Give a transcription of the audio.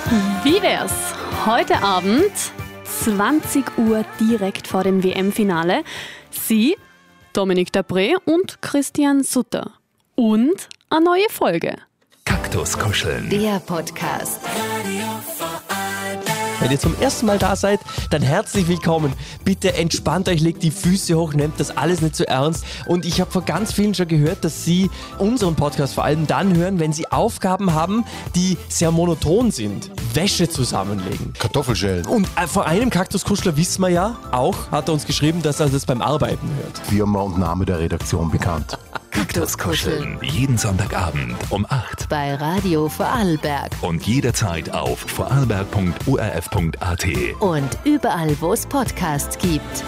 Wie wär's? Heute Abend, 20 Uhr direkt vor dem WM-Finale. Sie, Dominique Dabré und Christian Sutter. Und eine neue Folge. Kaktuskuscheln. Der Podcast. Wenn ihr zum ersten Mal da seid, dann herzlich willkommen. Bitte entspannt euch, legt die Füße hoch, nehmt das alles nicht so ernst. Und ich habe von ganz vielen schon gehört, dass sie unseren Podcast vor allem dann hören, wenn sie Aufgaben haben, die sehr monoton sind. Wäsche zusammenlegen. Kartoffelschälen. Und vor einem Kaktuskuschler wissen wir ja auch, hat er uns geschrieben, dass er das beim Arbeiten hört. Firma und Name der Redaktion bekannt. Kaktuskuscheln. Jeden Sonntagabend um 8 Bei Radio Vorarlberg. und jederzeit auf vorarlberg.orf.at. Und überall, wo es Podcasts gibt.